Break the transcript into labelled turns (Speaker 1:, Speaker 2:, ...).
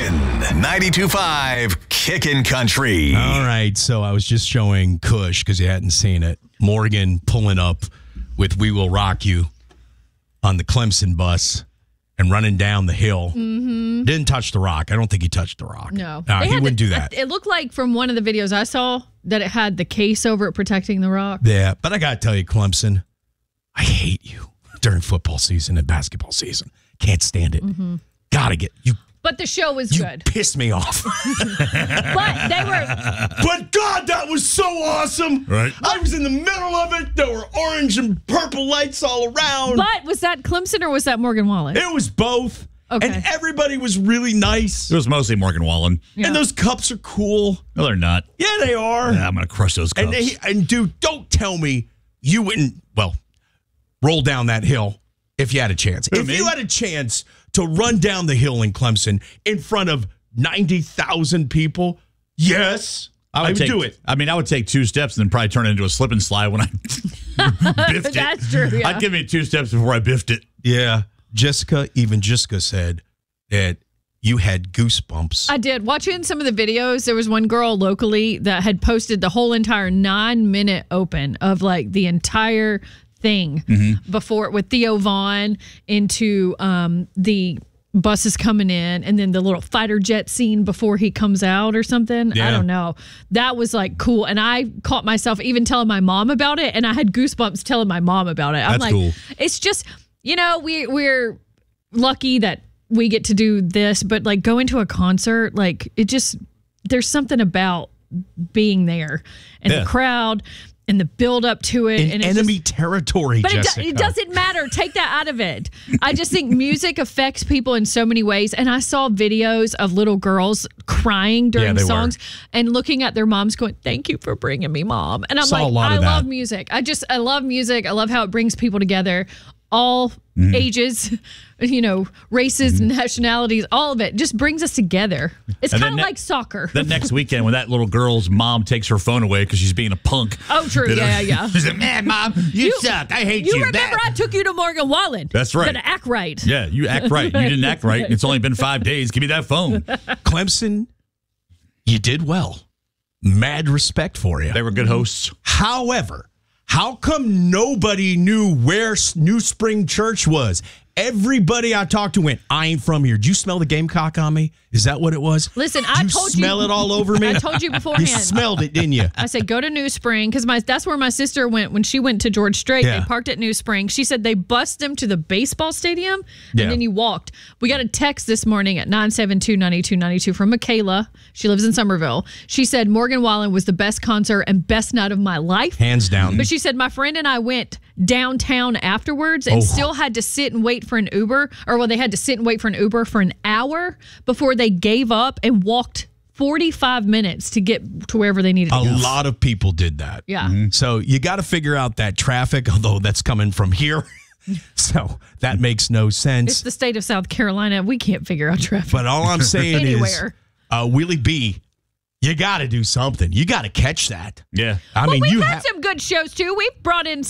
Speaker 1: Kickin' 92.5 Kickin' Country.
Speaker 2: All right, so I was just showing Kush, because you hadn't seen it, Morgan pulling up with We Will Rock You on the Clemson bus and running down the hill. Mm-hmm. Didn't touch the rock. I don't think he touched the rock.
Speaker 3: No.
Speaker 2: He wouldn't do that.
Speaker 3: It looked like from one of the videos I saw that it had the case over it protecting the rock.
Speaker 2: Yeah, but I got to tell you, Clemson, I hate you during football season and basketball season. Can't stand it. Mm-hmm. Gotta get you.
Speaker 3: But the show was good.
Speaker 2: Pissed me off.
Speaker 3: But they were.
Speaker 2: But God, that was so awesome.
Speaker 4: Right.
Speaker 2: I was in the middle of it. There were orange and purple lights all around.
Speaker 3: But was that Clemson or was that Morgan Wallen?
Speaker 2: It was both.
Speaker 3: Okay.
Speaker 2: And everybody was really nice.
Speaker 4: It was mostly Morgan Wallen.
Speaker 3: Yeah.
Speaker 2: And those cups are cool.
Speaker 4: No, they're not.
Speaker 2: Yeah, they are.
Speaker 4: Yeah, I'm going to crush those cups.
Speaker 2: And dude, don't tell me you wouldn't, roll down that hill if you had a chance.
Speaker 4: Who,
Speaker 2: if
Speaker 4: me?
Speaker 2: you had a chance to run down the hill in Clemson in front of 90,000 people, yes, I would do it.
Speaker 4: I mean, I would take 2 steps and then probably turn it into a slip and slide when I biffed it.
Speaker 3: That's true, yeah.
Speaker 4: I'd give me 2 steps before I biffed it.
Speaker 2: Yeah. Jessica said that you had goosebumps.
Speaker 3: I did. Watching some of the videos, there was one girl locally that had posted the whole entire 9-minute open of like the entire thing before with Theo Vaughn into the buses coming in and then the little fighter jet scene before he comes out or something.
Speaker 2: Yeah.
Speaker 3: I don't know. That was like cool. And I caught myself even telling my mom about it, and I had goosebumps telling my mom about it. I'm
Speaker 2: That's
Speaker 3: like,
Speaker 2: cool.
Speaker 3: It's just, we're lucky that we get to do this, but like going to a concert, like it just, there's something about being there and the crowd and the build up to it.
Speaker 2: In enemy territory,
Speaker 3: but
Speaker 2: Jessica.
Speaker 3: it doesn't matter. Take that out of it. I just think music affects people in so many ways. And I saw videos of little girls crying during
Speaker 2: they
Speaker 3: songs
Speaker 2: were.
Speaker 3: and looking at their moms going, "Thank you for bringing me, Mom." And I'm
Speaker 2: Saw a
Speaker 3: like,
Speaker 2: lot
Speaker 3: I
Speaker 2: of
Speaker 3: love
Speaker 2: that.
Speaker 3: music. I love music. I love how it brings people together. All ages, races, nationalities, all of it just brings us together. It's
Speaker 4: And
Speaker 3: kind
Speaker 4: then
Speaker 3: of like soccer.
Speaker 4: Then next weekend when that little girl's mom takes her phone away because she's being a punk.
Speaker 3: Oh, true. Yeah.
Speaker 4: She's like, "Man, Mom, you suck. I hate you."
Speaker 3: You remember I took you to Morgan Wallen.
Speaker 4: That's right.
Speaker 3: You gotta act right.
Speaker 4: Yeah, you act right. You didn't act right. It's only been 5 days. Give me that phone.
Speaker 2: Clemson, you did well. Mad respect for you.
Speaker 4: They were good hosts.
Speaker 2: However, how come nobody knew where New Spring Church was? Everybody I talked to went, "I ain't from here." Did you smell the gamecock on me? Is that what it was?
Speaker 3: Listen,
Speaker 2: Did
Speaker 3: I
Speaker 2: you
Speaker 3: told you.
Speaker 2: smell it all over me?
Speaker 3: I told you beforehand.
Speaker 2: You smelled it, didn't you?
Speaker 3: I said, go to New Spring, because that's where my sister went when she went to George Strait.
Speaker 2: Yeah.
Speaker 3: They parked at New Spring. She said they bused them to the baseball stadium, and
Speaker 2: Yeah.
Speaker 3: then you walked. We got a text this morning at 972-9292 from Michaela. She lives in Somerville. She said, Morgan Wallen was the best concert and best night of my life.
Speaker 2: Hands down.
Speaker 3: But she said, my friend and I went downtown afterwards and still had to sit and wait for an Uber. They had to sit and wait for an Uber for an hour before they gave up and walked 45 minutes to get to wherever they needed to
Speaker 2: A
Speaker 3: go.
Speaker 2: lot of people did that.
Speaker 3: Yeah.
Speaker 2: So you got to figure out that traffic, although that's coming from here. So that makes no sense.
Speaker 3: It's the state of South Carolina. We can't figure out traffic.
Speaker 2: But all I'm saying
Speaker 3: Anywhere.
Speaker 2: is, Willie B, you got to do something. You got to catch that.
Speaker 4: Yeah.
Speaker 2: I mean,
Speaker 3: We've
Speaker 2: you
Speaker 3: had
Speaker 2: have.
Speaker 3: some good shows, too. We've brought in